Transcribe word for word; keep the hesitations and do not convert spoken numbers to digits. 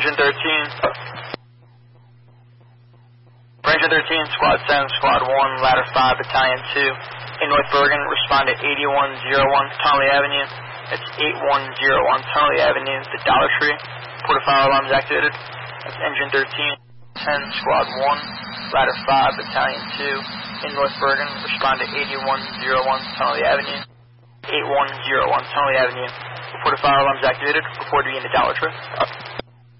Engine thirteen. Ranger thirteen, Squad seven, Squad one, Ladder five, Battalion two. In North Bergen, respond to eighty-one oh one Tunnelly Avenue. That's eighty-one oh one Tunnelly Avenue, the Dollar Tree. Porta fire alarm is activated. That's Engine thirteen, ten, Squad one, Ladder five, Battalion two. In North Bergen, respond to eighty-one oh one Tunnelly Avenue. eighty-one oh one Tunnelly Avenue. Porta fire alarm is activated. Report to be in the Dollar Tree.